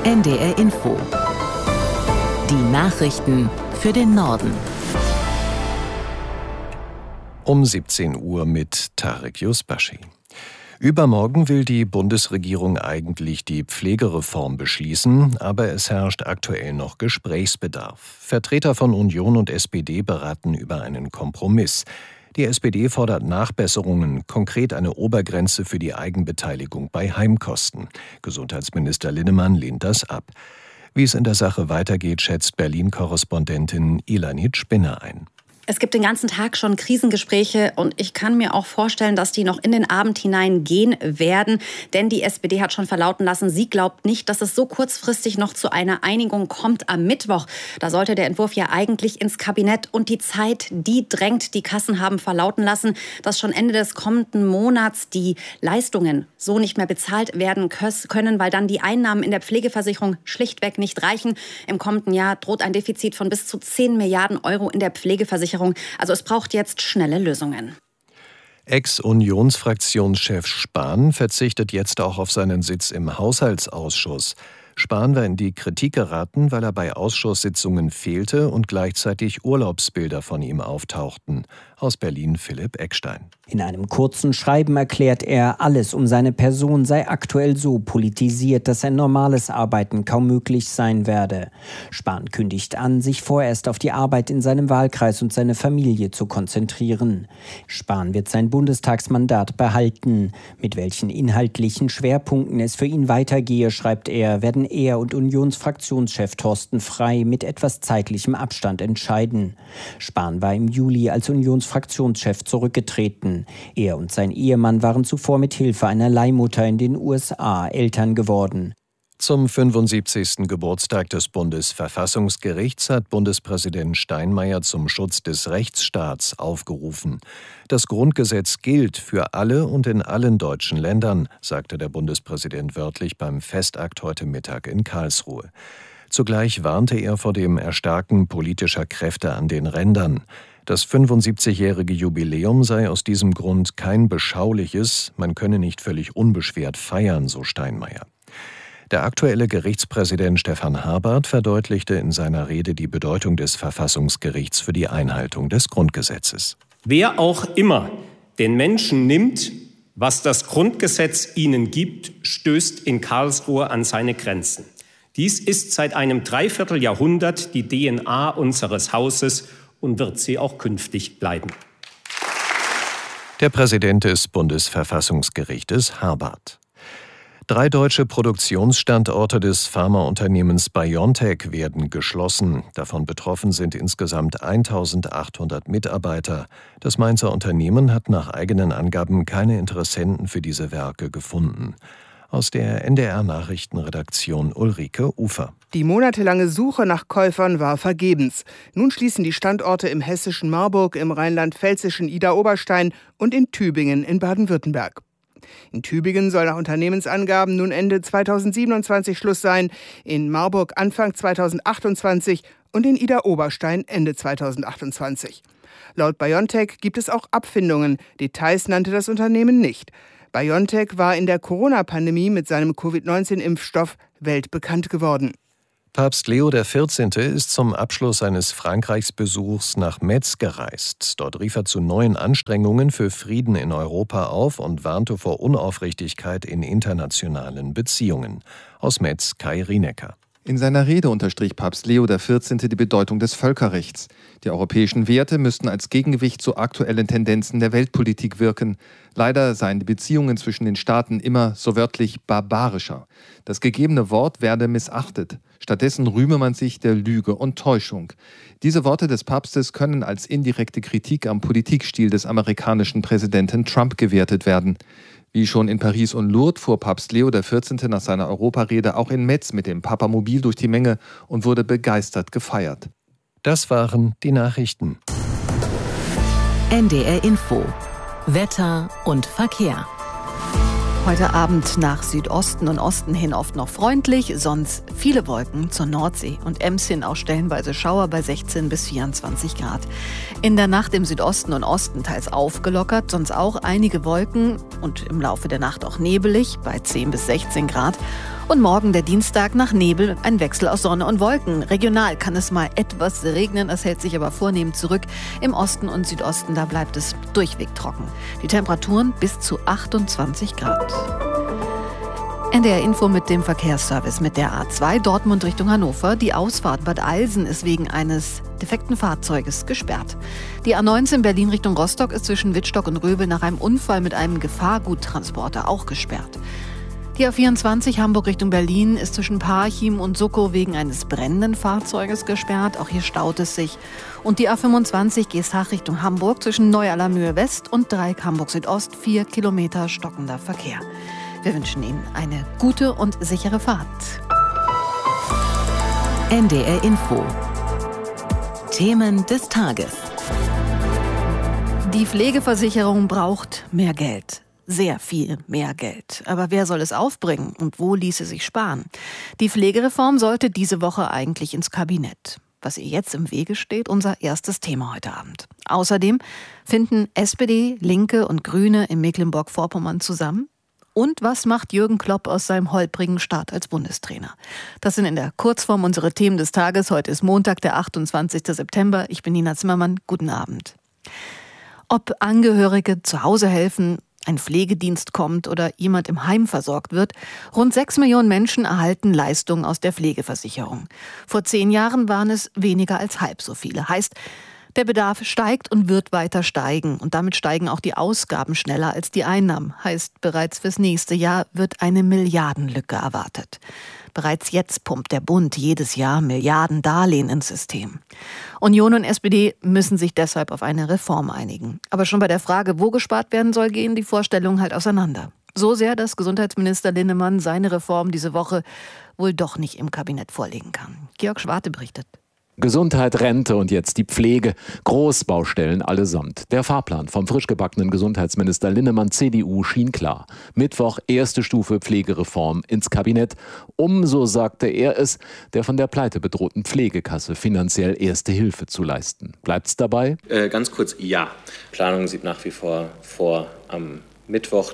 NDR Info. Die Nachrichten für den Norden. Um 17 Uhr mit Tarek Yusbashi. Übermorgen will die Bundesregierung eigentlich die Pflegereform beschließen, aber es herrscht aktuell noch Gesprächsbedarf. Vertreter von Union und SPD beraten über einen Kompromiss. Die SPD fordert Nachbesserungen, konkret eine Obergrenze für die Eigenbeteiligung bei Heimkosten. Gesundheitsminister Linnemann lehnt das ab. Wie es in der Sache weitergeht, schätzt Berlin-Korrespondentin Ilanit Spinner ein. Es gibt den ganzen Tag schon Krisengespräche und ich kann mir auch vorstellen, dass die noch in den Abend hinein gehen werden. Denn die SPD hat schon verlauten lassen, sie glaubt nicht, dass es so kurzfristig noch zu einer Einigung kommt am Mittwoch. Da sollte der Entwurf ja eigentlich ins Kabinett und die Zeit, die drängt. Die Kassen haben verlauten lassen, dass schon Ende des kommenden Monats die Leistungen so nicht mehr bezahlt werden können, weil dann die Einnahmen in der Pflegeversicherung schlichtweg nicht reichen. Im kommenden Jahr droht ein Defizit von bis zu 10 Milliarden Euro in der Pflegeversicherung. Also es braucht jetzt schnelle Lösungen. Ex-Unionsfraktionschef Spahn verzichtet jetzt auch auf seinen Sitz im Haushaltsausschuss. Spahn war in die Kritik geraten, weil er bei Ausschusssitzungen fehlte und gleichzeitig Urlaubsbilder von ihm auftauchten. Aus Berlin Philipp Eckstein. In einem kurzen Schreiben erklärt er, alles um seine Person sei aktuell so politisiert, dass ein normales Arbeiten kaum möglich sein werde. Spahn kündigt an, sich vorerst auf die Arbeit in seinem Wahlkreis und seine Familie zu konzentrieren. Spahn wird sein Bundestagsmandat behalten. Mit welchen inhaltlichen Schwerpunkten es für ihn weitergehe, schreibt er, werden er und Unionsfraktionschef Thorsten Frey mit etwas zeitlichem Abstand entscheiden. Spahn war im Juli als Unionsfraktionschef zurückgetreten. Er und sein Ehemann waren zuvor mit Hilfe einer Leihmutter in den USA Eltern geworden. Zum 75. Geburtstag des Bundesverfassungsgerichts hat Bundespräsident Steinmeier zum Schutz des Rechtsstaats aufgerufen. Das Grundgesetz gilt für alle und in allen deutschen Ländern, sagte der Bundespräsident wörtlich beim Festakt heute Mittag in Karlsruhe. Zugleich warnte er vor dem Erstarken politischer Kräfte an den Rändern. Das 75-jährige Jubiläum sei aus diesem Grund kein beschauliches, man könne nicht völlig unbeschwert feiern, so Steinmeier. Der aktuelle Gerichtspräsident Stefan Habart verdeutlichte in seiner Rede die Bedeutung des Verfassungsgerichts für die Einhaltung des Grundgesetzes. Wer auch immer den Menschen nimmt, was das Grundgesetz ihnen gibt, stößt in Karlsruhe an seine Grenzen. Dies ist seit einem Dreivierteljahrhundert die DNA unseres Hauses und wird sie auch künftig bleiben. Der Präsident des Bundesverfassungsgerichtes Habart. 3 deutsche Produktionsstandorte des Pharmaunternehmens BioNTech werden geschlossen. Davon betroffen sind insgesamt 1.800 Mitarbeiter. Das Mainzer Unternehmen hat nach eigenen Angaben keine Interessenten für diese Werke gefunden. Aus der NDR-Nachrichtenredaktion Ulrike Ufer. Die monatelange Suche nach Käufern war vergebens. Nun schließen die Standorte im hessischen Marburg, im rheinland-pfälzischen Idar-Oberstein und in Tübingen in Baden-Württemberg. In Tübingen soll nach Unternehmensangaben nun Ende 2027 Schluss sein, in Marburg Anfang 2028 und in Idar-Oberstein Ende 2028. Laut BioNTech gibt es auch Abfindungen. Details nannte das Unternehmen nicht. BioNTech war in der Corona-Pandemie mit seinem Covid-19-Impfstoff weltbekannt geworden. Papst Leo XIV. Ist zum Abschluss seines Frankreichsbesuchs nach Metz gereist. Dort rief er zu neuen Anstrengungen für Frieden in Europa auf und warnte vor Unaufrichtigkeit in internationalen Beziehungen. Aus Metz Kai Rienecker. In seiner Rede unterstrich Papst Leo XIV. Die Bedeutung des Völkerrechts. Die europäischen Werte müssten als Gegengewicht zu aktuellen Tendenzen der Weltpolitik wirken. Leider seien die Beziehungen zwischen den Staaten immer, so wörtlich, barbarischer. Das gegebene Wort werde missachtet. Stattdessen rühme man sich der Lüge und Täuschung. Diese Worte des Papstes können als indirekte Kritik am Politikstil des amerikanischen Präsidenten Trump gewertet werden. Wie schon in Paris und Lourdes fuhr Papst Leo XIV. Nach seiner Europarede auch in Metz mit dem Papamobil durch die Menge und wurde begeistert gefeiert. Das waren die Nachrichten. NDR Info. Wetter und Verkehr. Heute Abend nach Südosten und Osten hin oft noch freundlich, sonst viele Wolken zur Nordsee und Ems hin auch stellenweise Schauer bei 16 bis 24 Grad. In der Nacht im Südosten und Osten teils aufgelockert, sonst auch einige Wolken und im Laufe der Nacht auch nebelig bei 10 bis 16 Grad. Und morgen, der Dienstag, nach Nebel ein Wechsel aus Sonne und Wolken. Regional kann es mal etwas regnen, es hält sich aber vornehmend zurück. Im Osten und Südosten, da bleibt es durchweg trocken. Die Temperaturen bis zu 28 Grad. NDR Info mit dem Verkehrsservice mit der A2 Dortmund Richtung Hannover. Die Ausfahrt Bad Eilsen ist wegen eines defekten Fahrzeuges gesperrt. Die A19 Berlin Richtung Rostock ist zwischen Wittstock und Röbel nach einem Unfall mit einem Gefahrguttransporter auch gesperrt. Die A24 Hamburg Richtung Berlin ist zwischen Parchim und Suckow wegen eines brennenden Fahrzeuges gesperrt. Auch hier staut es sich. Und die A25 Geesthacht Richtung Hamburg zwischen Neu-Alarmühe West und Dreieck Hamburg Südost 4 Kilometer stockender Verkehr. Wir wünschen Ihnen eine gute und sichere Fahrt. NDR Info. Themen des Tages. Die Pflegeversicherung braucht mehr Geld. Sehr viel mehr Geld. Aber wer soll es aufbringen und wo ließe sich sparen? Die Pflegereform sollte diese Woche eigentlich ins Kabinett. Was ihr jetzt im Wege steht, unser erstes Thema heute Abend. Außerdem finden SPD, Linke und Grüne in Mecklenburg-Vorpommern zusammen. Und was macht Jürgen Klopp aus seinem holprigen Start als Bundestrainer? Das sind in der Kurzform unsere Themen des Tages. Heute ist Montag, der 28. September. Ich bin Nina Zimmermann. Guten Abend. Ob Angehörige zu Hause helfen, ein Pflegedienst kommt oder jemand im Heim versorgt wird, rund 6 Millionen Menschen erhalten Leistungen aus der Pflegeversicherung. Vor 10 Jahren waren es weniger als halb so viele. Heißt, der Bedarf steigt und wird weiter steigen. Und damit steigen auch die Ausgaben schneller als die Einnahmen. Heißt, bereits fürs nächste Jahr wird eine Milliardenlücke erwartet. Bereits jetzt pumpt der Bund jedes Jahr Milliarden Darlehen ins System. Union und SPD müssen sich deshalb auf eine Reform einigen. Aber schon bei der Frage, wo gespart werden soll, gehen die Vorstellungen halt auseinander. So sehr, dass Gesundheitsminister Linnemann seine Reform diese Woche wohl doch nicht im Kabinett vorlegen kann. Georg Schwarte berichtet. Gesundheit, Rente und jetzt die Pflege. Großbaustellen allesamt. Der Fahrplan vom frisch gebackenen Gesundheitsminister Linnemann CDU schien klar. Mittwoch erste Stufe Pflegereform ins Kabinett. So sagte er es, der von der Pleite bedrohten Pflegekasse finanziell erste Hilfe zu leisten. Bleibt's dabei? Ganz kurz, ja. Planung sieht nach wie vor am Mittwoch,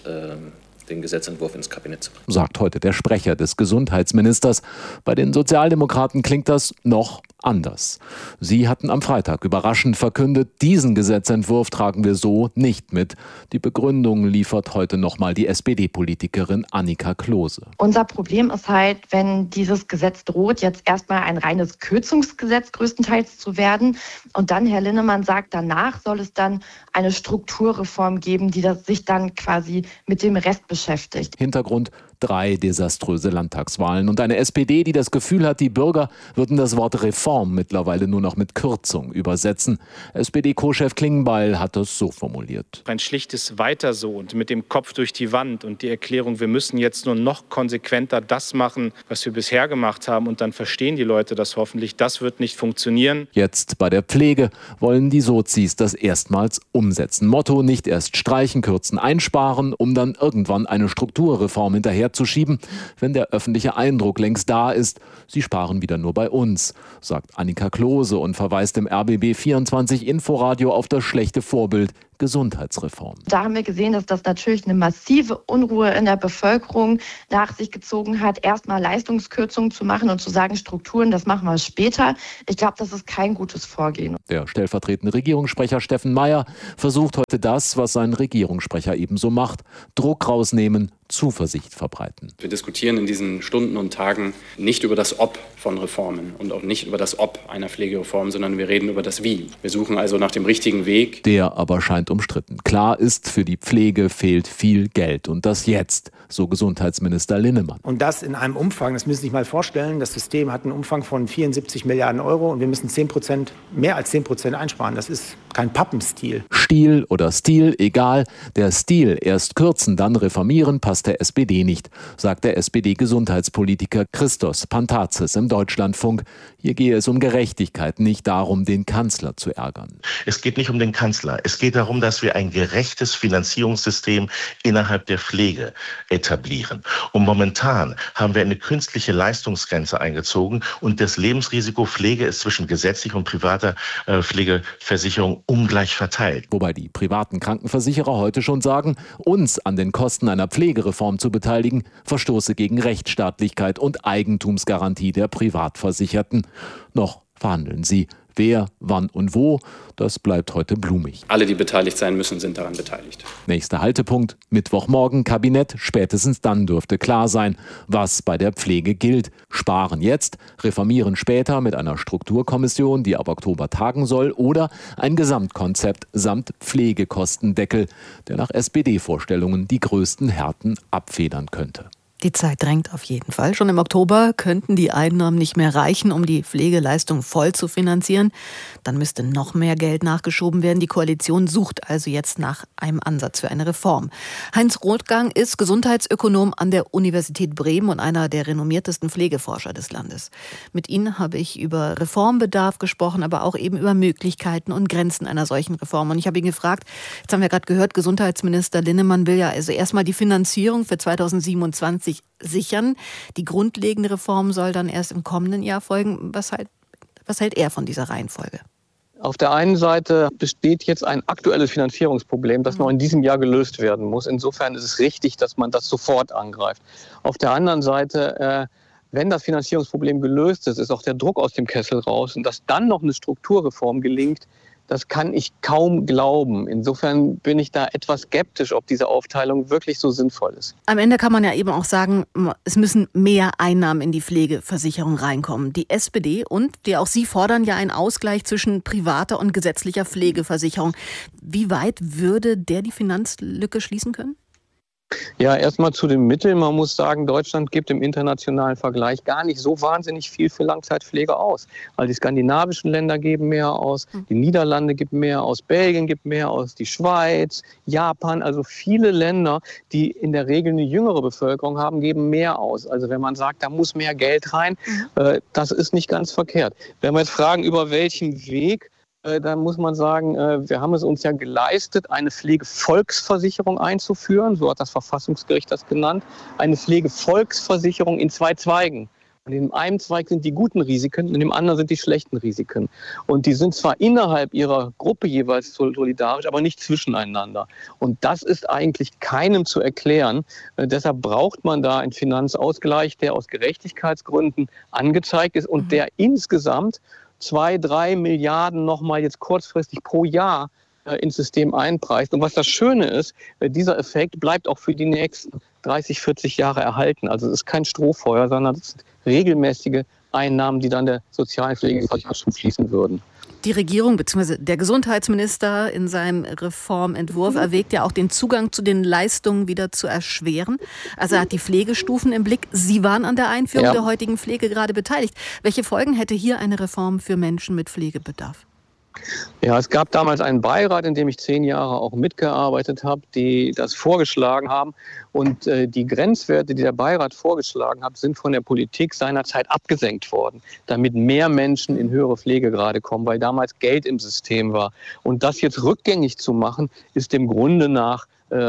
den Gesetzentwurf ins Kabinett zu bringen. Sagt heute der Sprecher des Gesundheitsministers. Bei den Sozialdemokraten klingt das noch anders. Sie hatten am Freitag überraschend verkündet, diesen Gesetzentwurf tragen wir so nicht mit. Die Begründung liefert heute nochmal die SPD-Politikerin Annika Klose. Unser Problem ist halt, wenn dieses Gesetz droht, jetzt erstmal ein reines Kürzungsgesetz größtenteils zu werden. Und dann, Herr Linnemann sagt, danach soll es dann eine Strukturreform geben, die sich dann quasi mit dem Rest beschäftigt. Hintergrund: 3 desaströse Landtagswahlen und eine SPD, die das Gefühl hat, die Bürger würden das Wort Reform mittlerweile nur noch mit Kürzung übersetzen. SPD-Co-Chef Klingbeil hat das so formuliert. Ein schlichtes Weiter so und mit dem Kopf durch die Wand und die Erklärung, wir müssen jetzt nur noch konsequenter das machen, was wir bisher gemacht haben, und dann verstehen die Leute das hoffentlich, das wird nicht funktionieren. Jetzt bei der Pflege wollen die Sozis das erstmals umsetzen. Motto: nicht erst streichen, kürzen, einsparen, um dann irgendwann eine Strukturreform hinterherzuschieben, wenn der öffentliche Eindruck längst da ist, sie sparen wieder nur bei uns, sagt Annika Klose und verweist im RBB 24 Inforadio auf das schlechte Vorbild Gesundheitsreform. Da haben wir gesehen, dass das natürlich eine massive Unruhe in der Bevölkerung nach sich gezogen hat, erstmal Leistungskürzungen zu machen und zu sagen, Strukturen, das machen wir später. Ich glaube, das ist kein gutes Vorgehen. Der stellvertretende Regierungssprecher Steffen Mayer versucht heute das, was sein Regierungssprecher ebenso macht: Druck rausnehmen, Zuversicht verbreiten. Wir diskutieren in diesen Stunden und Tagen nicht über das Ob von Reformen und auch nicht über das Ob einer Pflegereform, sondern wir reden über das Wie. Wir suchen also nach dem richtigen Weg. Der aber scheint umstritten. Klar ist, für die Pflege fehlt viel Geld. Und das jetzt, so Gesundheitsminister Linnemann. Und das in einem Umfang, das müssen Sie sich mal vorstellen, das System hat einen Umfang von 74 Milliarden Euro und wir müssen 10%, mehr als 10% einsparen. Das ist kein Pappenstiel. Stil oder Stil, egal. Der Stil, erst kürzen, dann reformieren, passt der SPD nicht, sagt der SPD-Gesundheitspolitiker Christos Pantazis im Deutschlandfunk. Hier gehe es um Gerechtigkeit, nicht darum, den Kanzler zu ärgern. Es geht nicht um den Kanzler. Es geht darum, darum, dass wir ein gerechtes Finanzierungssystem innerhalb der Pflege etablieren. Und momentan haben wir eine künstliche Leistungsgrenze eingezogen und das Lebensrisiko Pflege ist zwischen gesetzlicher und privater Pflegeversicherung ungleich verteilt. Wobei die privaten Krankenversicherer heute schon sagen, uns an den Kosten einer Pflegereform zu beteiligen, verstoße gegen Rechtsstaatlichkeit und Eigentumsgarantie der Privatversicherten. Noch verhandeln sie. Wer, wann und wo, das bleibt heute blumig. Alle, die beteiligt sein müssen, sind daran beteiligt. Nächster Haltepunkt, Mittwochmorgen, Kabinett. Spätestens dann dürfte klar sein, was bei der Pflege gilt. Sparen jetzt, reformieren später mit einer Strukturkommission, die ab Oktober tagen soll, oder ein Gesamtkonzept samt Pflegekostendeckel, der nach SPD-Vorstellungen die größten Härten abfedern könnte. Die Zeit drängt auf jeden Fall. Schon im Oktober könnten die Einnahmen nicht mehr reichen, um die Pflegeleistung voll zu finanzieren. Dann müsste noch mehr Geld nachgeschoben werden. Die Koalition sucht also jetzt nach einem Ansatz für eine Reform. Heinz Rothgang ist Gesundheitsökonom an der Universität Bremen und einer der renommiertesten Pflegeforscher des Landes. Mit Ihnen habe ich über Reformbedarf gesprochen, aber auch eben über Möglichkeiten und Grenzen einer solchen Reform. Und ich habe ihn gefragt, jetzt haben wir gerade gehört, Gesundheitsminister Linnemann will ja also erstmal die Finanzierung für 2027 sichern. Die grundlegende Reform soll dann erst im kommenden Jahr folgen. Was hält er von dieser Reihenfolge? Auf der einen Seite besteht jetzt ein aktuelles Finanzierungsproblem, das noch in diesem Jahr gelöst werden muss. Insofern ist es richtig, dass man das sofort angreift. Auf der anderen Seite, wenn das Finanzierungsproblem gelöst ist, ist auch der Druck aus dem Kessel raus. Und dass dann noch eine Strukturreform gelingt, das kann ich kaum glauben. Insofern bin ich da etwas skeptisch, ob diese Aufteilung wirklich so sinnvoll ist. Am Ende kann man ja eben auch sagen, es müssen mehr Einnahmen in die Pflegeversicherung reinkommen. Die SPD und auch Sie fordern ja einen Ausgleich zwischen privater und gesetzlicher Pflegeversicherung. Wie weit würde der die Finanzlücke schließen können? Ja, erstmal zu den Mitteln. Man muss sagen, Deutschland gibt im internationalen Vergleich gar nicht so wahnsinnig viel für Langzeitpflege aus. Also die skandinavischen Länder geben mehr aus, die Niederlande geben mehr aus, Belgien gibt mehr aus, die Schweiz, Japan, also viele Länder, die in der Regel eine jüngere Bevölkerung haben, geben mehr aus. Also wenn man sagt, da muss mehr Geld rein, das ist nicht ganz verkehrt. Wenn wir jetzt fragen, über welchen Weg, dann muss man sagen, wir haben es uns ja geleistet, eine Pflegevolksversicherung einzuführen, so hat das Verfassungsgericht das genannt, eine Pflegevolksversicherung in 2 Zweigen. Und in einem Zweig sind die guten Risiken und in dem anderen sind die schlechten Risiken. Und die sind zwar innerhalb ihrer Gruppe jeweils solidarisch, aber nicht zwischeneinander. Und das ist eigentlich keinem zu erklären. Deshalb braucht man da einen Finanzausgleich, der aus Gerechtigkeitsgründen angezeigt ist und der insgesamt 2-3 Milliarden nochmal jetzt kurzfristig pro Jahr ins System einpreist. Und was das Schöne ist, dieser Effekt bleibt auch für die nächsten 30, 40 Jahre erhalten. Also es ist kein Strohfeuer, sondern es sind regelmäßige Einnahmen, die dann der sozialen Pflegeversicherung fließen würden. Die Regierung bzw. der Gesundheitsminister in seinem Reformentwurf erwägt ja auch, den Zugang zu den Leistungen wieder zu erschweren. Also er hat die Pflegestufen im Blick. Sie waren an der Einführung der heutigen Pflege gerade beteiligt. Welche Folgen hätte hier eine Reform für Menschen mit Pflegebedarf? Ja, es gab damals einen Beirat, in dem ich 10 Jahre auch mitgearbeitet habe, die das vorgeschlagen haben. Und die Grenzwerte, die der Beirat vorgeschlagen hat, sind von der Politik seinerzeit abgesenkt worden, damit mehr Menschen in höhere Pflegegrade kommen, weil damals Geld im System war. Und das jetzt rückgängig zu machen, ist dem Grunde nach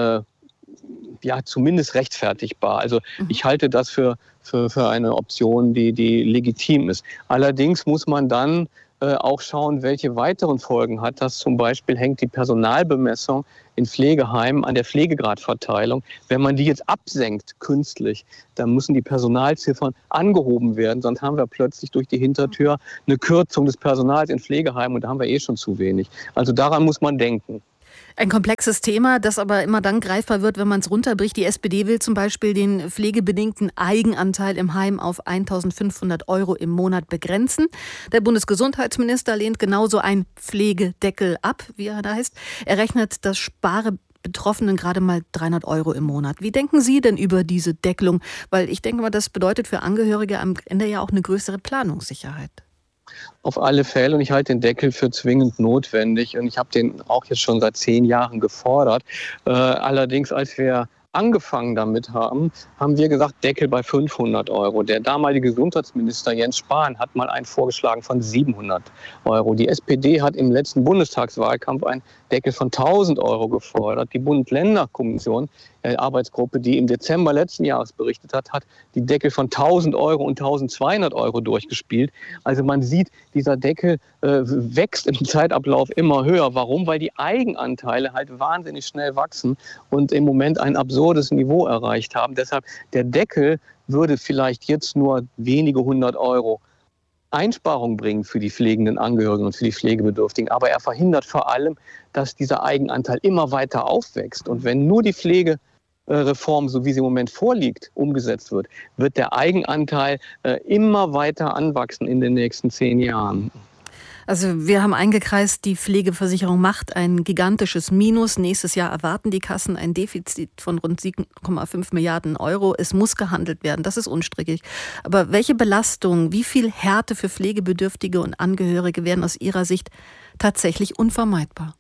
zumindest rechtfertigbar. Also ich halte das für eine Option, die legitim ist. Allerdings muss man dann auch schauen, welche weiteren Folgen hat das. Zum Beispiel hängt die Personalbemessung in Pflegeheimen an der Pflegegradverteilung. Wenn man die jetzt absenkt künstlich, dann müssen die Personalziffern angehoben werden. Sonst haben wir plötzlich durch die Hintertür eine Kürzung des Personals in Pflegeheimen und da haben wir schon zu wenig. Also daran muss man denken. Ein komplexes Thema, das aber immer dann greifbar wird, wenn man es runterbricht. Die SPD will zum Beispiel den pflegebedingten Eigenanteil im Heim auf 1.500 € im Monat begrenzen. Der Bundesgesundheitsminister lehnt genauso einen Pflegedeckel ab, wie er da heißt. Er rechnet, das spare Betroffenen gerade mal 300 € im Monat. Wie denken Sie denn über diese Deckelung? Weil ich denke mal, das bedeutet für Angehörige am Ende ja auch eine größere Planungssicherheit. Auf alle Fälle, und ich halte den Deckel für zwingend notwendig und ich habe den auch jetzt schon seit 10 Jahren gefordert. Allerdings, als wir angefangen damit haben wir gesagt, Deckel bei 500 Euro. Der damalige Gesundheitsminister Jens Spahn hat mal einen vorgeschlagen von 700 Euro. Die SPD hat im letzten Bundestagswahlkampf einen Deckel von 1000 Euro gefordert. Die Bund-Länder-Kommission, Arbeitsgruppe, die im Dezember letzten Jahres berichtet hat, hat die Deckel von 1000 Euro und 1200 Euro durchgespielt. Also man sieht, dieser Deckel wächst im Zeitablauf immer höher. Warum? Weil die Eigenanteile halt wahnsinnig schnell wachsen und im Moment ein absurdes Niveau erreicht haben. Deshalb, der Deckel würde vielleicht jetzt nur wenige 100 Euro Einsparung bringen für die pflegenden Angehörigen und für die Pflegebedürftigen. Aber er verhindert vor allem, dass dieser Eigenanteil immer weiter aufwächst. Und wenn nur die Pflegereform, so wie sie im Moment vorliegt, umgesetzt wird, wird der Eigenanteil immer weiter anwachsen in den nächsten 10 Jahren. Also wir haben eingekreist, die Pflegeversicherung macht ein gigantisches Minus. Nächstes Jahr erwarten die Kassen ein Defizit von rund 7,5 Milliarden Euro. Es muss gehandelt werden, das ist unstrittig. Aber welche Belastung, wie viel Härte für Pflegebedürftige und Angehörige wären aus Ihrer Sicht tatsächlich unvermeidbar?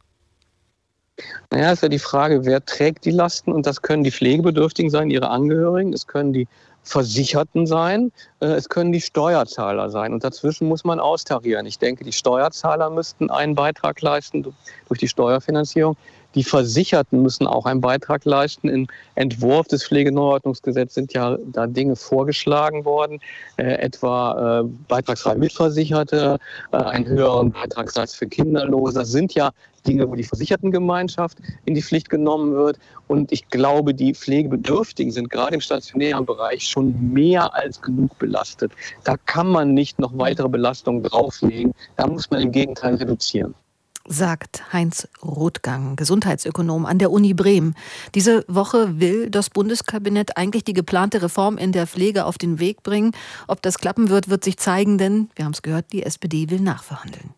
Naja, ist ja die Frage, wer trägt die Lasten? Und das können die Pflegebedürftigen sein, ihre Angehörigen, es können die Versicherten sein, es können die Steuerzahler sein. Und dazwischen muss man austarieren. Ich denke, die Steuerzahler müssten einen Beitrag leisten durch die Steuerfinanzierung. Die Versicherten müssen auch einen Beitrag leisten. Im Entwurf des Pflegeneuordnungsgesetzes sind ja da Dinge vorgeschlagen worden, etwa beitragsfrei Mitversicherte, einen höheren Beitragssatz für Kinderlose. Das sind ja Dinge, wo die Versichertengemeinschaft in die Pflicht genommen wird. Und ich glaube, die Pflegebedürftigen sind gerade im stationären Bereich schon mehr als genug belastet. Da kann man nicht noch weitere Belastungen drauflegen. Da muss man im Gegenteil reduzieren. Sagt Heinz Rothgang, Gesundheitsökonom an der Uni Bremen. Diese Woche will das Bundeskabinett eigentlich die geplante Reform in der Pflege auf den Weg bringen. Ob das klappen wird, wird sich zeigen, denn, wir haben es gehört, die SPD will nachverhandeln.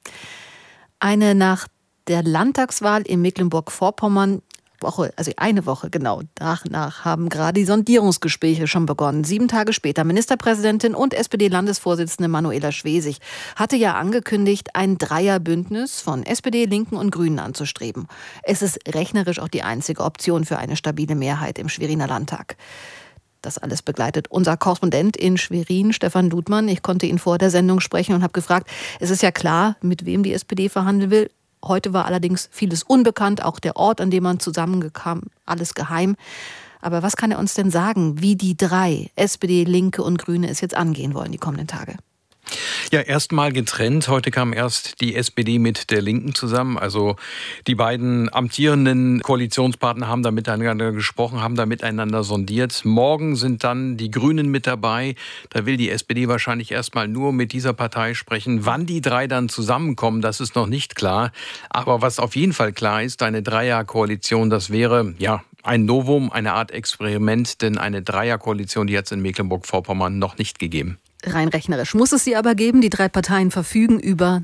Nach der Landtagswahl in Mecklenburg-Vorpommern, eine Woche genau danach, haben gerade die Sondierungsgespräche schon begonnen. 7 Tage später, Ministerpräsidentin und SPD-Landesvorsitzende Manuela Schwesig hatte ja angekündigt, ein Dreierbündnis von SPD, Linken und Grünen anzustreben. Es ist rechnerisch auch die einzige Option für eine stabile Mehrheit im Schweriner Landtag. Das alles begleitet unser Korrespondent in Schwerin, Stefan Ludmann. Ich konnte ihn vor der Sendung sprechen und habe gefragt, es ist ja klar, mit wem die SPD verhandeln will. Heute war allerdings vieles unbekannt, auch der Ort, an dem man zusammengekam, alles geheim. Aber was kann er uns denn sagen, wie die 3, SPD, Linke und Grüne, es jetzt angehen wollen die kommenden Tage? Ja, erstmal getrennt. Heute kam erst die SPD mit der Linken zusammen. Also die beiden amtierenden Koalitionspartner haben da miteinander gesprochen, haben da miteinander sondiert. Morgen sind dann die Grünen mit dabei. Da will die SPD wahrscheinlich erstmal nur mit dieser Partei sprechen. Wann die 3 dann zusammenkommen, das ist noch nicht klar. Aber was auf jeden Fall klar ist, eine Dreierkoalition, das wäre ein Novum, eine Art Experiment, denn eine Dreierkoalition, die hat es in Mecklenburg-Vorpommern noch nicht gegeben. Rein rechnerisch muss es sie aber geben. Die 3 Parteien verfügen über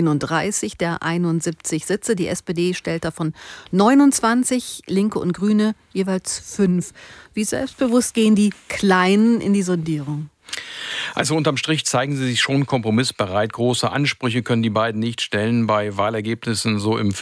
39 der 71 Sitze. Die SPD stellt davon 29, Linke und Grüne jeweils 5. Wie selbstbewusst gehen die Kleinen in die Sondierung? Also unterm Strich zeigen sie sich schon kompromissbereit. Große Ansprüche können die beiden nicht stellen, bei Wahlergebnissen so im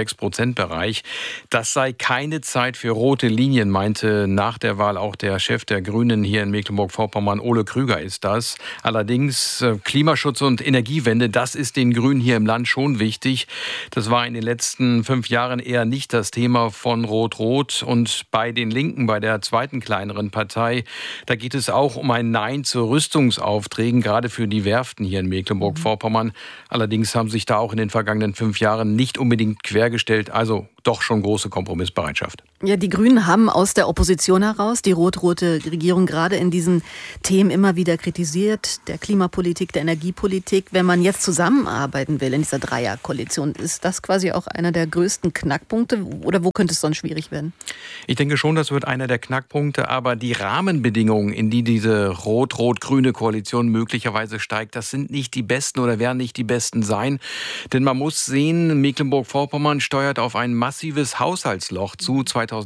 5-6% Das sei keine Zeit für rote Linien, meinte nach der Wahl auch der Chef der Grünen hier in Mecklenburg-Vorpommern, Ole Krüger ist das. Allerdings Klimaschutz und Energiewende, das ist den Grünen hier im Land schon wichtig. Das war in den letzten 5 Jahren eher nicht das Thema von Rot-Rot. Und bei den Linken, bei der zweiten kleineren Partei, da geht es auch um ein Nein zu Rüstungsaufträgen, gerade für die Werften hier in Mecklenburg-Vorpommern. Allerdings haben sich da auch in den vergangenen 5 Jahren nicht unbedingt quergestellt, also doch schon große Kompromissbereitschaft. Ja, die Grünen haben aus der Opposition heraus die rot-rote Regierung gerade in diesen Themen immer wieder kritisiert, der Klimapolitik, der Energiepolitik. Wenn man jetzt zusammenarbeiten will in dieser Dreierkoalition, ist das quasi auch einer der größten Knackpunkte oder wo könnte es sonst schwierig werden? Ich denke schon, das wird einer der Knackpunkte, aber die Rahmenbedingungen, in die diese rot-rot-grüne Koalition möglicherweise steigt, das sind nicht die besten oder werden nicht die besten sein. Denn man muss sehen, Mecklenburg-Vorpommern steuert auf einen massiven massives Haushaltsloch zu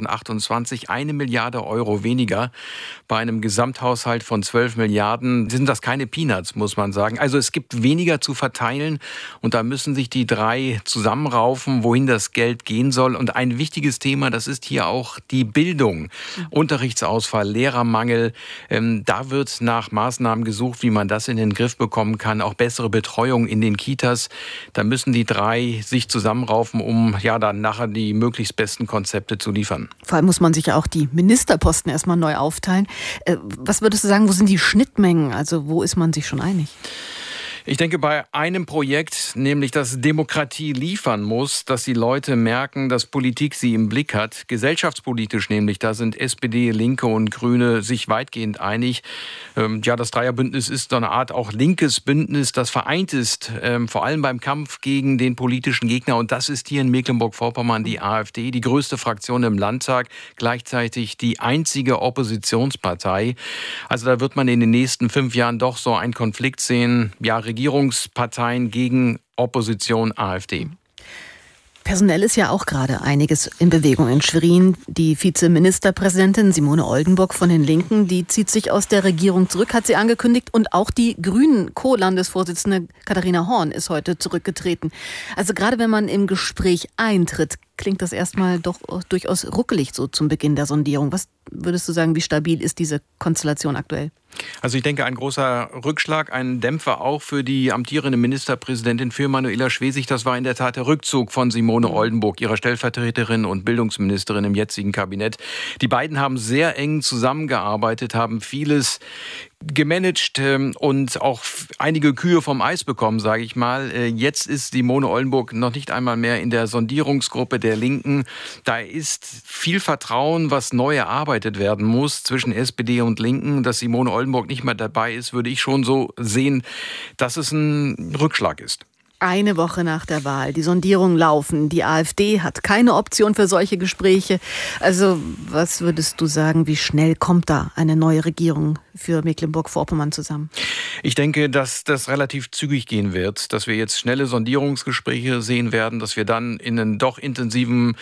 2028, 1 Milliarde Euro weniger. Bei einem Gesamthaushalt von 12 Milliarden sind das keine Peanuts, muss man sagen. Also es gibt weniger zu verteilen und da müssen sich die drei zusammenraufen, wohin das Geld gehen soll. Und ein wichtiges Thema, das ist hier auch die Bildung. Unterrichtsausfall, Lehrermangel. Da wird nach Maßnahmen gesucht, wie man das in den Griff bekommen kann. Auch bessere Betreuung in den Kitas. Da müssen die drei sich zusammenraufen, um dann nachher die möglichst besten Konzepte zu liefern. Vor allem muss man sich ja auch die Ministerposten erstmal neu aufteilen. Was würdest du sagen, wo sind die Schnittmengen? Also wo ist man sich schon einig? Ich denke, bei einem Projekt, nämlich dass Demokratie liefern muss, dass die Leute merken, dass Politik sie im Blick hat, gesellschaftspolitisch nämlich, da sind SPD, Linke und Grüne sich weitgehend einig. Das Dreierbündnis ist so eine Art auch linkes Bündnis, das vereint ist, vor allem beim Kampf gegen den politischen Gegner. Und das ist hier in Mecklenburg-Vorpommern die AfD, die größte Fraktion im Landtag, gleichzeitig die einzige Oppositionspartei. Also da wird man in den nächsten 5 Jahren doch so einen Konflikt sehen, Regierungsparteien gegen Opposition AfD. Personell ist ja auch gerade einiges in Bewegung in Schwerin. Die Vizeministerpräsidentin Simone Oldenburg von den Linken, die zieht sich aus der Regierung zurück, hat sie angekündigt. Und auch die Grünen Co-Landesvorsitzende Katharina Horn ist heute zurückgetreten. Also gerade wenn man im Gespräch eintritt, klingt das erstmal doch durchaus ruckelig so zum Beginn der Sondierung. Was würdest du sagen, wie stabil ist diese Konstellation aktuell? Also ich denke, ein großer Rückschlag, ein Dämpfer auch für die amtierende Ministerpräsidentin, für Manuela Schwesig. Das war in der Tat der Rückzug von Simone Oldenburg, ihrer Stellvertreterin und Bildungsministerin im jetzigen Kabinett. Die beiden haben sehr eng zusammengearbeitet, haben vieles gemanagt und auch einige Kühe vom Eis bekommen, sage ich mal. Jetzt ist Simone Oldenburg noch nicht einmal mehr in der Sondierungsgruppe der Linken. Da ist viel Vertrauen, was neu erarbeitet werden muss zwischen SPD und Linken. Dass Simone Oldenburg nicht mehr dabei ist, würde ich schon so sehen, dass es ein Rückschlag ist. Eine Woche nach der Wahl, die Sondierungen laufen. Die AfD hat keine Option für solche Gespräche. Also was würdest du sagen, wie schnell kommt da eine neue Regierung für Mecklenburg-Vorpommern zusammen? Ich denke, dass das relativ zügig gehen wird, dass wir jetzt schnelle Sondierungsgespräche sehen werden, dass wir dann in einen doch intensiven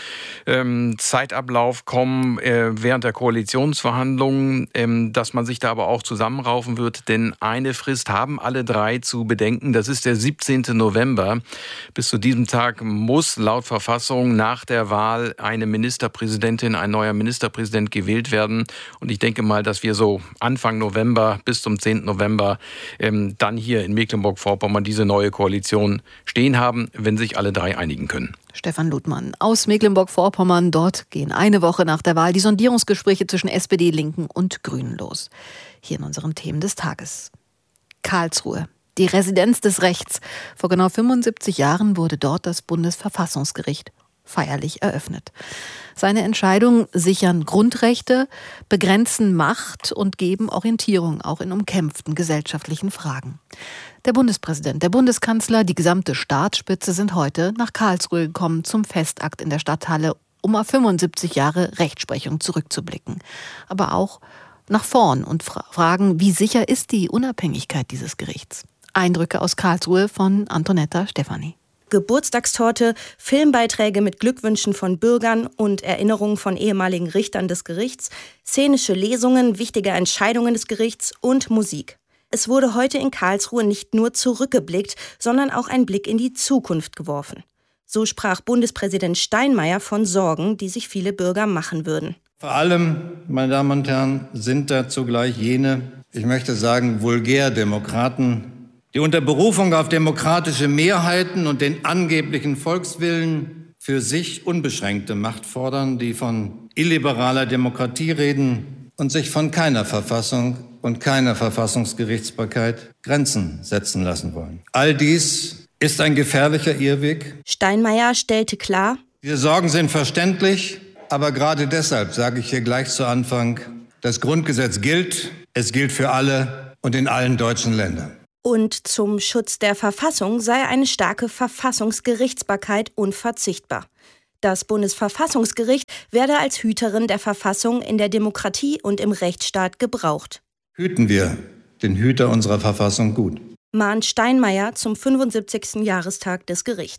Zeitablauf kommen während der Koalitionsverhandlungen, dass man sich da aber auch zusammenraufen wird, denn eine Frist haben alle drei zu bedenken, das ist der 17. November. Bis zu diesem Tag muss laut Verfassung nach der Wahl eine Ministerpräsidentin, ein neuer Ministerpräsident gewählt werden. Und ich denke mal, dass wir so Anfang November bis zum 10. November dann hier in Mecklenburg-Vorpommern diese neue Koalition stehen haben, wenn sich alle drei einigen können. Stefan Ludmann aus Mecklenburg-Vorpommern. Dort gehen eine Woche nach der Wahl die Sondierungsgespräche zwischen SPD, Linken und Grünen los. Hier in unseren Themen des Tages. Karlsruhe. Die Residenz des Rechts. Vor genau 75 Jahren wurde dort das Bundesverfassungsgericht feierlich eröffnet. Seine Entscheidungen sichern Grundrechte, begrenzen Macht und geben Orientierung auch in umkämpften gesellschaftlichen Fragen. Der Bundespräsident, der Bundeskanzler, die gesamte Staatsspitze sind heute nach Karlsruhe gekommen zum Festakt in der Stadthalle, um auf 75 Jahre Rechtsprechung zurückzublicken. Aber auch nach vorn und fragen, wie sicher ist die Unabhängigkeit dieses Gerichts? Eindrücke aus Karlsruhe von Antonetta Stefani. Geburtstagstorte, Filmbeiträge mit Glückwünschen von Bürgern und Erinnerungen von ehemaligen Richtern des Gerichts, szenische Lesungen wichtiger Entscheidungen des Gerichts und Musik. Es wurde heute in Karlsruhe nicht nur zurückgeblickt, sondern auch ein Blick in die Zukunft geworfen. So sprach Bundespräsident Steinmeier von Sorgen, die sich viele Bürger machen würden. Vor allem, meine Damen und Herren, sind da zugleich jene, ich möchte sagen, Vulgärdemokraten, die unter Berufung auf demokratische Mehrheiten und den angeblichen Volkswillen für sich unbeschränkte Macht fordern, die von illiberaler Demokratie reden und sich von keiner Verfassung und keiner Verfassungsgerichtsbarkeit Grenzen setzen lassen wollen. All dies ist ein gefährlicher Irrweg. Steinmeier stellte klar: Diese Sorgen sind verständlich, aber gerade deshalb sage ich hier gleich zu Anfang, das Grundgesetz gilt, es gilt für alle und in allen deutschen Ländern. Und zum Schutz der Verfassung sei eine starke Verfassungsgerichtsbarkeit unverzichtbar. Das Bundesverfassungsgericht werde als Hüterin der Verfassung in der Demokratie und im Rechtsstaat gebraucht. Hüten wir den Hüter unserer Verfassung gut. Mahnt Steinmeier zum 75. Jahrestag des Gerichts.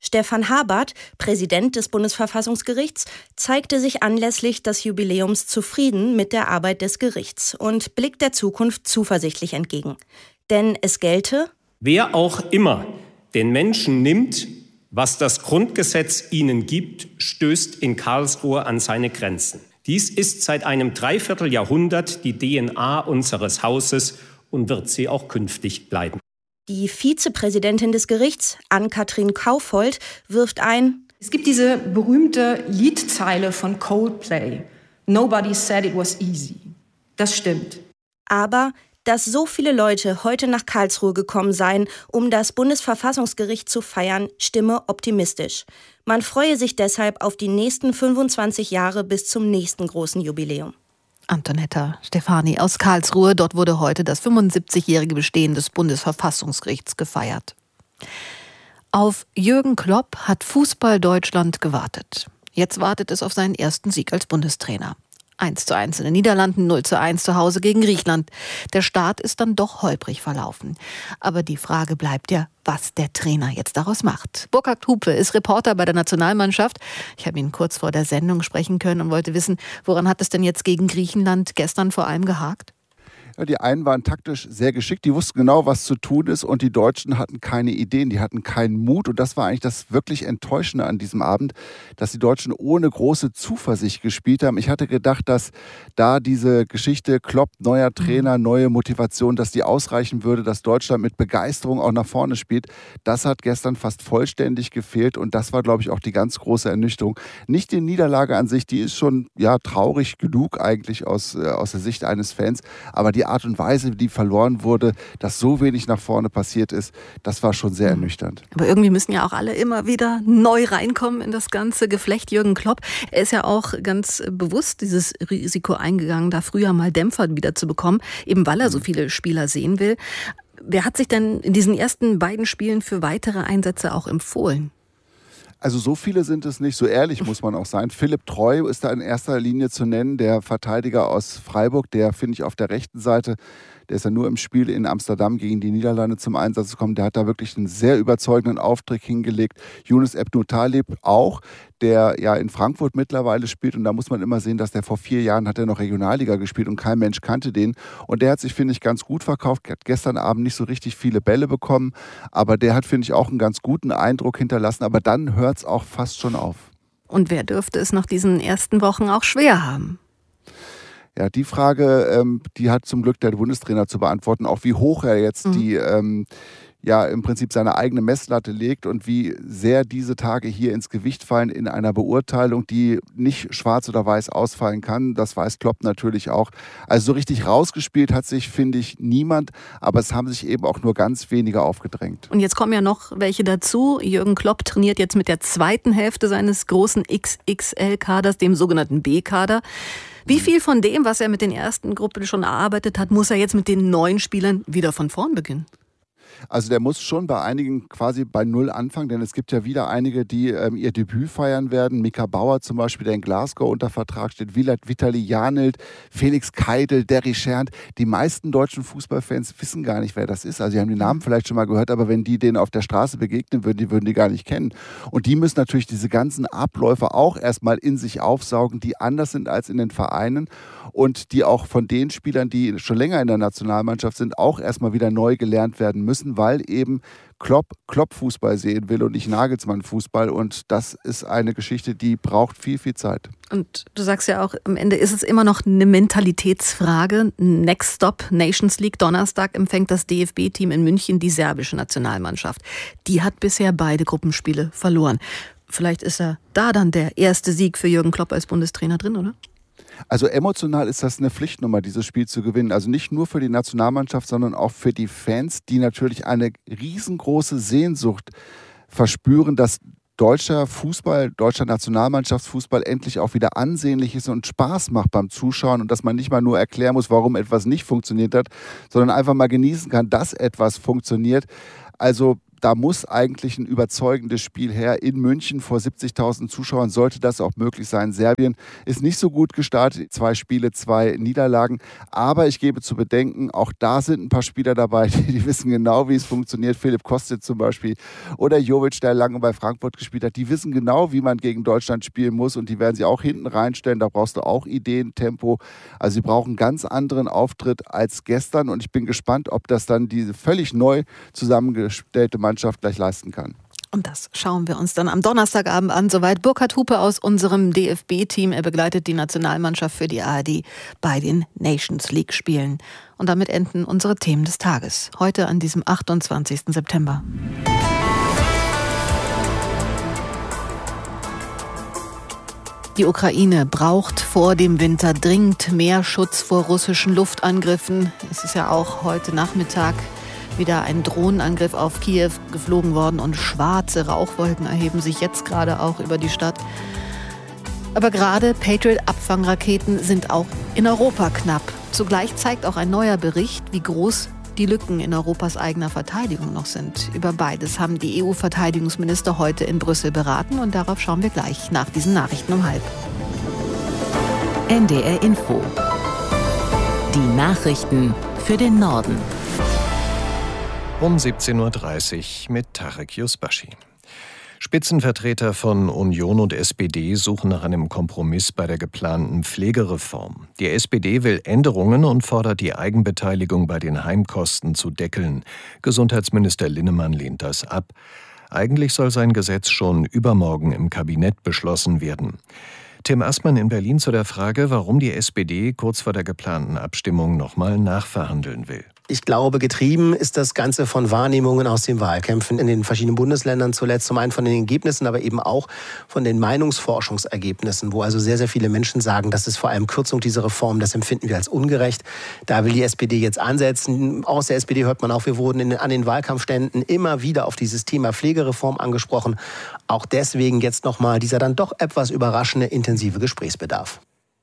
Stefan Habert, Präsident des Bundesverfassungsgerichts, zeigte sich anlässlich des Jubiläums zufrieden mit der Arbeit des Gerichts und blickt der Zukunft zuversichtlich entgegen. Denn es gelte: Wer auch immer den Menschen nimmt, was das Grundgesetz ihnen gibt, stößt in Karlsruhe an seine Grenzen. Dies ist seit einem Dreivierteljahrhundert die DNA unseres Hauses und wird sie auch künftig bleiben. Die Vizepräsidentin des Gerichts, Ann-Kathrin Kaufold, wirft ein: Es gibt diese berühmte Liedzeile von Coldplay. Nobody said it was easy. Das stimmt. Aber dass so viele Leute heute nach Karlsruhe gekommen seien, um das Bundesverfassungsgericht zu feiern, stimme optimistisch. Man freue sich deshalb auf die nächsten 25 Jahre bis zum nächsten großen Jubiläum. Antonetta Stefani aus Karlsruhe. Dort wurde heute das 75-jährige Bestehen des Bundesverfassungsgerichts gefeiert. Auf Jürgen Klopp hat Fußball Deutschland gewartet. Jetzt wartet es auf seinen ersten Sieg als Bundestrainer. 1:1 in den Niederlanden, 0:1 zu Hause gegen Griechenland. Der Start ist dann doch holprig verlaufen. Aber die Frage bleibt ja, was der Trainer jetzt daraus macht. Burkhard Hupe ist Reporter bei der Nationalmannschaft. Ich habe ihn kurz vor der Sendung sprechen können und wollte wissen, woran hat es denn jetzt gegen Griechenland gestern vor allem gehakt? Ja, die einen waren taktisch sehr geschickt, die wussten genau, was zu tun ist, und die Deutschen hatten keine Ideen, die hatten keinen Mut, und das war eigentlich das wirklich Enttäuschende an diesem Abend, dass die Deutschen ohne große Zuversicht gespielt haben. Ich hatte gedacht, dass da diese Geschichte Klopp, neuer Trainer, neue Motivation, dass die ausreichen würde, dass Deutschland mit Begeisterung auch nach vorne spielt. Das hat gestern fast vollständig gefehlt, und das war, glaube ich, auch die ganz große Ernüchterung. Nicht die Niederlage an sich, die ist schon traurig genug eigentlich aus der Sicht eines Fans, aber die Art und Weise, wie die verloren wurde, dass so wenig nach vorne passiert ist, das war schon sehr ernüchternd. Aber irgendwie müssen ja auch alle immer wieder neu reinkommen in das ganze Geflecht. Jürgen Klopp, er ist ja auch ganz bewusst dieses Risiko eingegangen, da früher mal Dämpfer wieder zu bekommen, eben weil er so viele Spieler sehen will. Wer hat sich denn in diesen ersten beiden Spielen für weitere Einsätze auch empfohlen? Also so viele sind es nicht, so ehrlich muss man auch sein. Philipp Treu ist da in erster Linie zu nennen, der Verteidiger aus Freiburg, der, finde ich, auf der rechten Seite, der ist ja nur im Spiel in Amsterdam gegen die Niederlande zum Einsatz gekommen. Der hat da wirklich einen sehr überzeugenden Auftritt hingelegt. Yunus Ebnou Taleb auch, der ja in Frankfurt mittlerweile spielt. Und da muss man immer sehen, dass der vor 4 Jahren hat er noch Regionalliga gespielt und kein Mensch kannte den. Und der hat sich, finde ich, ganz gut verkauft. Hat gestern Abend nicht so richtig viele Bälle bekommen. Aber der hat, finde ich, auch einen ganz guten Eindruck hinterlassen. Aber dann hört es auch fast schon auf. Und wer dürfte es nach diesen ersten Wochen auch schwer haben? Ja, die Frage, die hat zum Glück der Bundestrainer zu beantworten, auch wie hoch er jetzt die im Prinzip seine eigene Messlatte legt und wie sehr diese Tage hier ins Gewicht fallen in einer Beurteilung, die nicht schwarz oder weiß ausfallen kann. Das weiß Klopp natürlich auch. Also so richtig rausgespielt hat sich, finde ich, niemand, aber es haben sich eben auch nur ganz wenige aufgedrängt. Und jetzt kommen ja noch welche dazu. Jürgen Klopp trainiert jetzt mit der zweiten Hälfte seines großen XXL-Kaders, dem sogenannten B-Kader. Wie viel von dem, was er mit den ersten Gruppen schon erarbeitet hat, muss er jetzt mit den neuen Spielern wieder von vorn beginnen? Also der muss schon bei einigen quasi bei Null anfangen, denn es gibt ja wieder einige, die ihr Debüt feiern werden. Mika Bauer zum Beispiel, der in Glasgow unter Vertrag steht, Vitali Janelt, Felix Keidel, Derry Schernd. Die meisten deutschen Fußballfans wissen gar nicht, wer das ist. Also sie haben den Namen vielleicht schon mal gehört, aber wenn die denen auf der Straße begegnen würden, würden die gar nicht kennen. Und die müssen natürlich diese ganzen Abläufe auch erstmal in sich aufsaugen, die anders sind als in den Vereinen und die auch von den Spielern, die schon länger in der Nationalmannschaft sind, auch erstmal wieder neu gelernt werden müssen, weil eben Klopp Fußball sehen will und nicht Nagelsmann Fußball, und das ist eine Geschichte, die braucht viel, viel Zeit. Und du sagst ja auch, am Ende ist es immer noch eine Mentalitätsfrage. Next Stop, Nations League, Donnerstag empfängt das DFB-Team in München die serbische Nationalmannschaft. Die hat bisher beide Gruppenspiele verloren. Vielleicht ist ja da dann der erste Sieg für Jürgen Klopp als Bundestrainer drin, oder? Also emotional ist das eine Pflichtnummer, dieses Spiel zu gewinnen. Also nicht nur für die Nationalmannschaft, sondern auch für die Fans, die natürlich eine riesengroße Sehnsucht verspüren, dass deutscher Fußball, deutscher Nationalmannschaftsfußball endlich auch wieder ansehnlich ist und Spaß macht beim Zuschauen und dass man nicht mal nur erklären muss, warum etwas nicht funktioniert hat, sondern einfach mal genießen kann, dass etwas funktioniert. Also Da muss eigentlich ein überzeugendes Spiel her. In München vor 70.000 Zuschauern sollte das auch möglich sein. Serbien ist nicht so gut gestartet. 2 Spiele, 2 Niederlagen. Aber ich gebe zu bedenken, auch da sind ein paar Spieler dabei, die wissen genau, wie es funktioniert. Philipp Kostic zum Beispiel oder Jovic, der lange bei Frankfurt gespielt hat. Die wissen genau, wie man gegen Deutschland spielen muss und die werden sie auch hinten reinstellen. Da brauchst du auch Ideen, Tempo. Also sie brauchen einen ganz anderen Auftritt als gestern und ich bin gespannt, ob das dann diese völlig neu zusammengestellte Mannschaft gleich leisten kann. Und das schauen wir uns dann am Donnerstagabend an. Soweit Burkhard Hupe aus unserem DFB-Team. Er begleitet die Nationalmannschaft für die ARD bei den Nations League-Spielen. Und damit enden unsere Themen des Tages. Heute an diesem 28. September. Die Ukraine braucht vor dem Winter dringend mehr Schutz vor russischen Luftangriffen. Es ist ja auch heute Nachmittag wieder ein Drohnenangriff auf Kiew geflogen worden und schwarze Rauchwolken erheben sich jetzt gerade auch über die Stadt. Aber gerade Patriot-Abfangraketen sind auch in Europa knapp. Zugleich zeigt auch ein neuer Bericht, wie groß die Lücken in Europas eigener Verteidigung noch sind. Über beides haben die EU-Verteidigungsminister heute in Brüssel beraten und darauf schauen wir gleich nach diesen Nachrichten um 12:30. NDR Info. Die Nachrichten für den Norden. Um 17.30 Uhr mit Tarek Yusbashi. Spitzenvertreter von Union und SPD suchen nach einem Kompromiss bei der geplanten Pflegereform. Die SPD will Änderungen und fordert, die Eigenbeteiligung bei den Heimkosten zu deckeln. Gesundheitsminister Linnemann lehnt das ab. Eigentlich soll sein Gesetz schon übermorgen im Kabinett beschlossen werden. Tim Assmann in Berlin zu der Frage, warum die SPD kurz vor der geplanten Abstimmung nochmal nachverhandeln will. Ich glaube, getrieben ist das Ganze von Wahrnehmungen aus den Wahlkämpfen in den verschiedenen Bundesländern zuletzt. Zum einen von den Ergebnissen, aber eben auch von den Meinungsforschungsergebnissen, wo also sehr, sehr viele Menschen sagen, das ist vor allem Kürzung dieser Reform, das empfinden wir als ungerecht. Da will die SPD jetzt ansetzen. Aus der SPD hört man auch, wir wurden an den Wahlkampfständen immer wieder auf dieses Thema Pflegereform angesprochen. Auch deswegen jetzt nochmal dieser dann doch etwas überraschende, intensive Gesprächsbedarf.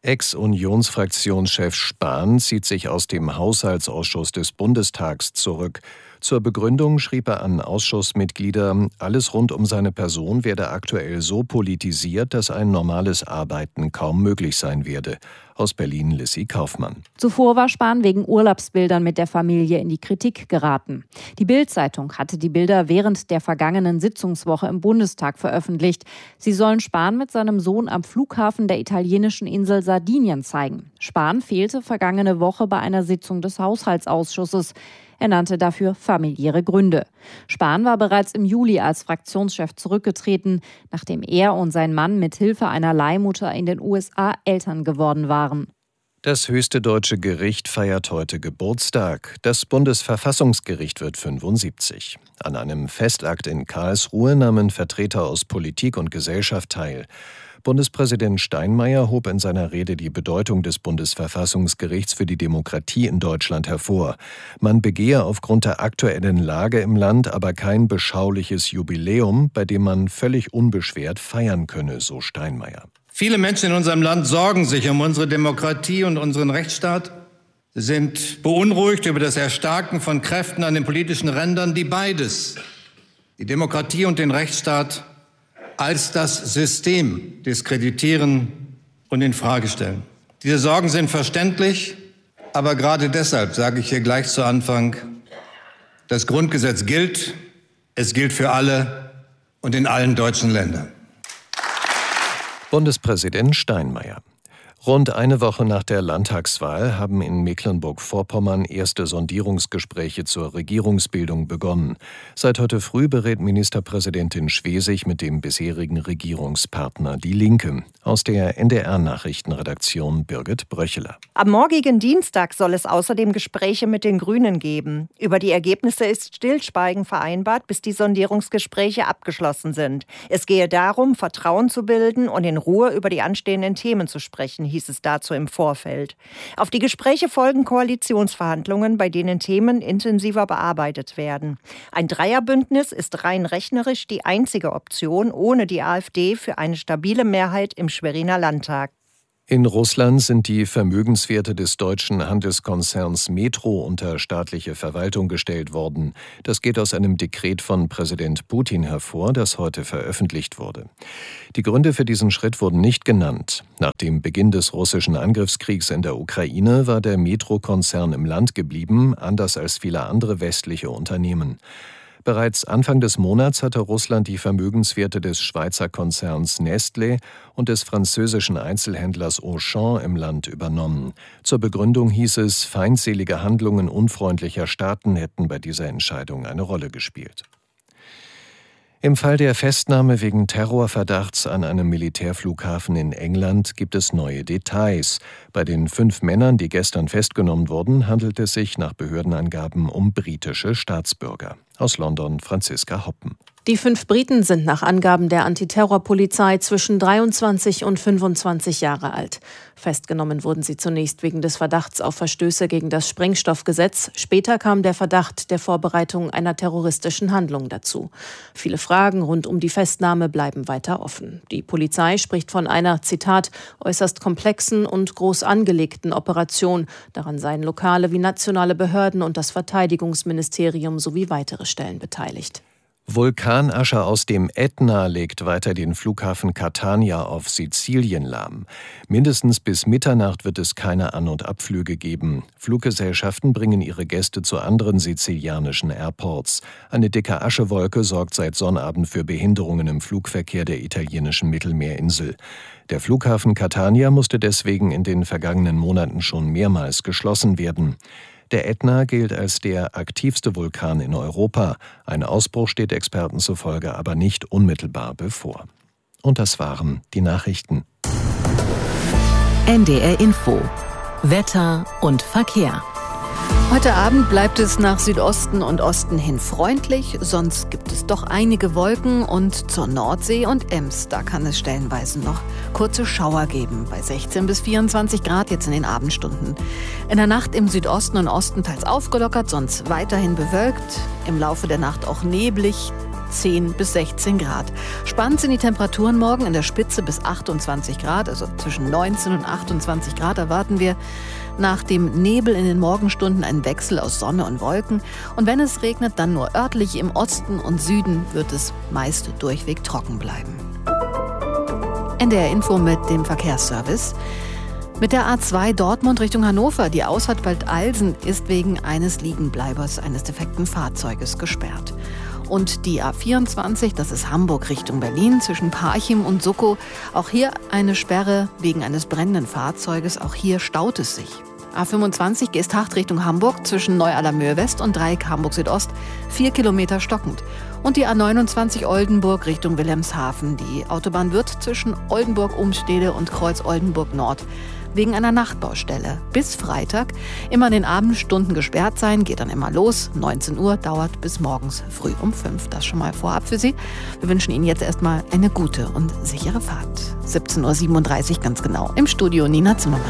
Ex-Unionsfraktionschef Spahn zieht sich aus dem Haushaltsausschuss des Bundestags zurück. Zur Begründung schrieb er an Ausschussmitglieder, alles rund um seine Person werde aktuell so politisiert, dass ein normales Arbeiten kaum möglich sein werde. Aus Berlin Lissy Kaufmann. Zuvor war Spahn wegen Urlaubsbildern mit der Familie in die Kritik geraten. Die Bild-Zeitung hatte die Bilder während der vergangenen Sitzungswoche im Bundestag veröffentlicht. Sie sollen Spahn mit seinem Sohn am Flughafen der italienischen Insel Sardinien zeigen. Spahn fehlte vergangene Woche bei einer Sitzung des Haushaltsausschusses. Er nannte dafür familiäre Gründe. Spahn war bereits im Juli als Fraktionschef zurückgetreten, nachdem er und sein Mann mit Hilfe einer Leihmutter in den USA Eltern geworden waren. Das höchste deutsche Gericht feiert heute Geburtstag. Das Bundesverfassungsgericht wird 75. An einem Festakt in Karlsruhe nahmen Vertreter aus Politik und Gesellschaft teil. Bundespräsident Steinmeier hob in seiner Rede die Bedeutung des Bundesverfassungsgerichts für die Demokratie in Deutschland hervor. Man begehe aufgrund der aktuellen Lage im Land aber kein beschauliches Jubiläum, bei dem man völlig unbeschwert feiern könne, so Steinmeier. Viele Menschen in unserem Land sorgen sich um unsere Demokratie und unseren Rechtsstaat. Sie sind beunruhigt über das Erstarken von Kräften an den politischen Rändern, die beides, die Demokratie und den Rechtsstaat, als das System diskreditieren und in Frage stellen. Diese Sorgen sind verständlich, aber gerade deshalb sage ich hier gleich zu Anfang, das Grundgesetz gilt, es gilt für alle und in allen deutschen Ländern. Bundespräsident Steinmeier. Rund eine Woche nach der Landtagswahl haben in Mecklenburg-Vorpommern erste Sondierungsgespräche zur Regierungsbildung begonnen. Seit heute früh berät Ministerpräsidentin Schwesig mit dem bisherigen Regierungspartner Die Linke. Aus der NDR-Nachrichtenredaktion Birgit Bröcheler. Am morgigen Dienstag soll es außerdem Gespräche mit den Grünen geben. Über die Ergebnisse ist Stillschweigen vereinbart, bis die Sondierungsgespräche abgeschlossen sind. Es gehe darum, Vertrauen zu bilden und in Ruhe über die anstehenden Themen zu sprechen, hieß es dazu im Vorfeld. Auf die Gespräche folgen Koalitionsverhandlungen, bei denen Themen intensiver bearbeitet werden. Ein Dreierbündnis ist rein rechnerisch die einzige Option ohne die AfD für eine stabile Mehrheit im Schweriner Landtag. In Russland sind die Vermögenswerte des deutschen Handelskonzerns Metro unter staatliche Verwaltung gestellt worden. Das geht aus einem Dekret von Präsident Putin hervor, das heute veröffentlicht wurde. Die Gründe für diesen Schritt wurden nicht genannt. Nach dem Beginn des russischen Angriffskriegs in der Ukraine war der Metro-Konzern im Land geblieben, anders als viele andere westliche Unternehmen. Bereits Anfang des Monats hatte Russland die Vermögenswerte des Schweizer Konzerns Nestlé und des französischen Einzelhändlers Auchan im Land übernommen. Zur Begründung hieß es, feindselige Handlungen unfreundlicher Staaten hätten bei dieser Entscheidung eine Rolle gespielt. Im Fall der Festnahme wegen Terrorverdachts an einem Militärflughafen in England gibt es neue Details. Bei den 5 Männern, die gestern festgenommen wurden, handelt es sich nach Behördenangaben um britische Staatsbürger. Aus London Franziska Hoppen. Die 5 Briten sind nach Angaben der Antiterrorpolizei zwischen 23 und 25 Jahre alt. Festgenommen wurden sie zunächst wegen des Verdachts auf Verstöße gegen das Sprengstoffgesetz. Später kam der Verdacht der Vorbereitung einer terroristischen Handlung dazu. Viele Fragen rund um die Festnahme bleiben weiter offen. Die Polizei spricht von einer, Zitat, äußerst komplexen und groß angelegten Operation. Daran seien lokale wie nationale Behörden und das Verteidigungsministerium sowie weitere Stellen beteiligt. Vulkanasche aus dem Ätna legt weiter den Flughafen Catania auf Sizilien lahm. Mindestens bis Mitternacht wird es keine An- und Abflüge geben. Fluggesellschaften bringen ihre Gäste zu anderen sizilianischen Airports. Eine dicke Aschewolke sorgt seit Sonnabend für Behinderungen im Flugverkehr der italienischen Mittelmeerinsel. Der Flughafen Catania musste deswegen in den vergangenen Monaten schon mehrmals geschlossen werden. Der Ätna gilt als der aktivste Vulkan in Europa. Ein Ausbruch steht Experten zufolge aber nicht unmittelbar bevor. Und das waren die Nachrichten. NDR Info. Wetter und Verkehr. Heute Abend bleibt es nach Südosten und Osten hin freundlich, sonst gibt es doch einige Wolken und zur Nordsee und Ems, da kann es stellenweise noch kurze Schauer geben, bei 16 bis 24 Grad jetzt in den Abendstunden. In der Nacht im Südosten und Osten teils aufgelockert, sonst weiterhin bewölkt, im Laufe der Nacht auch neblig, 10 bis 16 Grad. Spannend sind die Temperaturen morgen in der Spitze bis 28 Grad, also zwischen 19 und 28 Grad erwarten wir. Nach dem Nebel in den Morgenstunden ein Wechsel aus Sonne und Wolken. Und wenn es regnet, dann nur örtlich. Im Osten und Süden wird es meist durchweg trocken bleiben. NDR Info mit dem Verkehrsservice. Mit der A2 Dortmund Richtung Hannover, die Ausfahrt Bad-Alsen ist wegen eines Liegenbleibers eines defekten Fahrzeuges gesperrt. Und die A24, das ist Hamburg Richtung Berlin, zwischen Parchim und Suckow. Auch hier eine Sperre wegen eines brennenden Fahrzeuges. Auch hier staut es sich. A25 Geesthacht Richtung Hamburg, zwischen Neu-Allermöhe West und Dreieck Hamburg Südost, 4 Kilometer stockend. Und die A29 Oldenburg Richtung Wilhelmshaven. Die Autobahn wird zwischen Oldenburg-Umstede und Kreuz-Oldenburg Nord wegen einer Nachtbaustelle bis Freitag immer in den Abendstunden gesperrt sein, geht dann immer los. 19 Uhr dauert bis morgens früh um 5. Das schon mal vorab für Sie. Wir wünschen Ihnen jetzt erstmal eine gute und sichere Fahrt. 17.37 Uhr ganz genau. Im Studio Nina Zimmermann.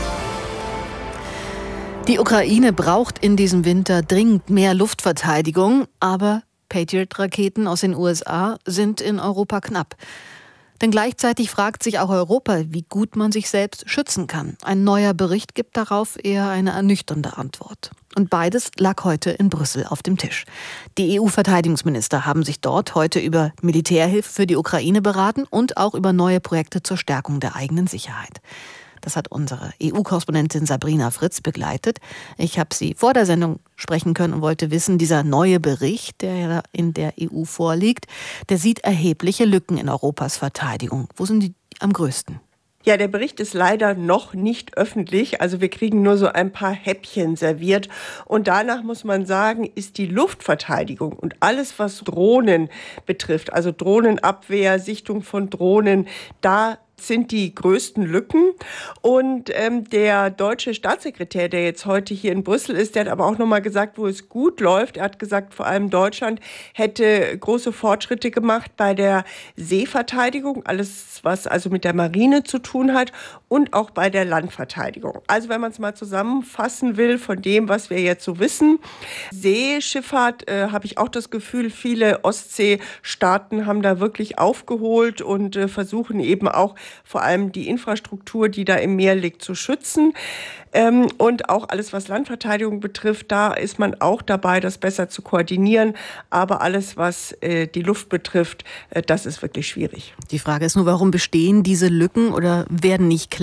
Die Ukraine braucht in diesem Winter dringend mehr Luftverteidigung, aber Patriot-Raketen aus den USA sind in Europa knapp. Denn gleichzeitig fragt sich auch Europa, wie gut man sich selbst schützen kann. Ein neuer Bericht gibt darauf eher eine ernüchternde Antwort. Und beides lag heute in Brüssel auf dem Tisch. Die EU-Verteidigungsminister haben sich dort heute über Militärhilfe für die Ukraine beraten und auch über neue Projekte zur Stärkung der eigenen Sicherheit. Das hat unsere EU-Korrespondentin Sabrina Fritz begleitet. Ich habe sie vor der Sendung sprechen können und wollte wissen, dieser neue Bericht, der in der EU vorliegt, der sieht erhebliche Lücken in Europas Verteidigung. Wo sind die am größten? Ja, der Bericht ist leider noch nicht öffentlich. Also wir kriegen nur so ein paar Häppchen serviert. Und danach muss man sagen, ist die Luftverteidigung und alles, was Drohnen betrifft, also Drohnenabwehr, Sichtung von Drohnen, da sind die größten Lücken. Und der deutsche Staatssekretär, der jetzt heute hier in Brüssel ist, der hat aber auch nochmal gesagt, wo es gut läuft. Er hat gesagt, vor allem Deutschland hätte große Fortschritte gemacht bei der Seeverteidigung, alles was also mit der Marine zu tun hat, und auch bei der Landverteidigung. Also wenn man es mal zusammenfassen will von dem, was wir jetzt so wissen, Seeschifffahrt, habe ich auch das Gefühl, viele Ostseestaaten haben da wirklich aufgeholt und versuchen eben auch vor allem die Infrastruktur, die da im Meer liegt, zu schützen. Und auch alles, was Landverteidigung betrifft, da ist man auch dabei, das besser zu koordinieren. Aber alles, was die Luft betrifft, das ist wirklich schwierig. Die Frage ist nur, warum bestehen diese Lücken oder werden nicht klar?